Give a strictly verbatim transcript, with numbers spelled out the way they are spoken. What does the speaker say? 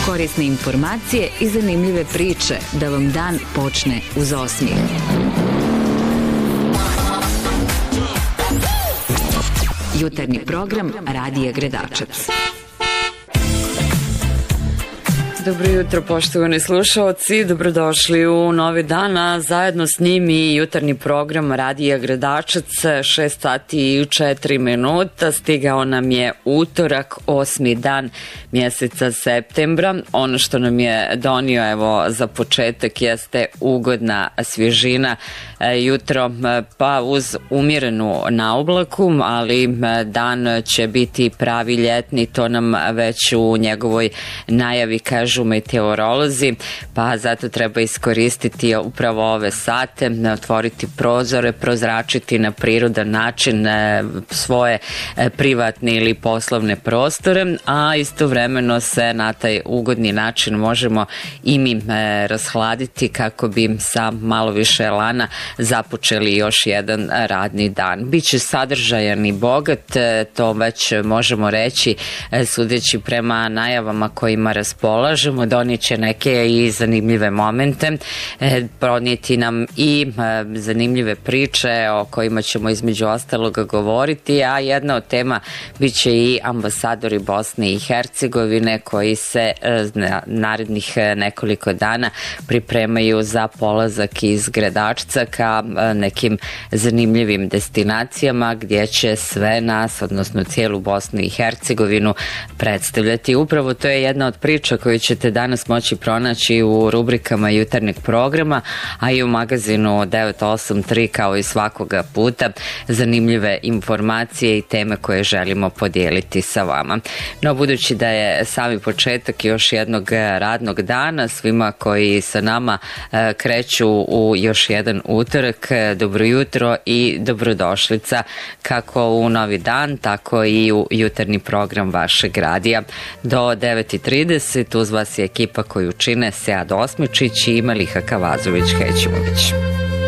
Korisne informacije i zanimljive priče da vam dan počne uz osmijeh. Jutarnji program Radija Gredačac. Dobro jutro, poštovani slušalci, dobrodošli u novi dan, a zajedno s njim i jutarnji program Radija Gredačac, šest sati i četiri minuta, stigao nam je utorak, osmi dan mjeseca septembra. Ono što nam je donio, evo, za početak jeste ugodna svježina jutro, pa uz umjerenu naoblaku, ali dan će biti pravi ljetni, to nam već u njegovoj najavi kažu meteorolozi, pa zato treba iskoristiti upravo ove sate, otvoriti prozore, prozračiti na prirodan način svoje privatne ili poslovne prostore, a istovremeno se na taj ugodni način možemo i mi rashladiti kako bi sa malo više elana započeli još jedan radni dan. Biće sadržajan i bogat, to već možemo reći sudeći prema najavama kojima raspolažemo. Donijet će neke i zanimljive momente, pronijeti nam i zanimljive priče o kojima ćemo između ostaloga govoriti, a jedna od tema bit će i ambasadori Bosne i Hercegovine koji se narednih nekoliko dana pripremaju za polazak iz Gredačca ka nekim zanimljivim destinacijama gdje će sve nas, odnosno cijelu Bosnu i Hercegovinu predstavljati. Upravo to je jedna od priča koju ćete danas moći pronaći u rubrikama jutarnjeg programa, a i u magazinu devet osam tri kao i svakoga puta zanimljive informacije i teme koje želimo podijeliti sa vama. No, budući da je sami početak još jednog radnog dana, svima koji sa nama kreću u još jedan utorak, dobro jutro i dobrodošlica kako u novi dan, tako i u jutarnji program vašeg radija. Do devet i trideset uz vas je ekipa koju čine Sead Osmičić i Meliha Kavazović-Hećimović.